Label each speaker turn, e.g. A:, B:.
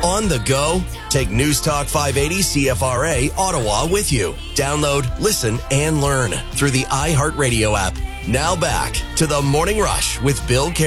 A: On the go? Take News Talk 580 CFRA Ottawa with you. Download, listen, and learn through the iHeartRadio app. Now back to the Morning Rush with Bill Carey.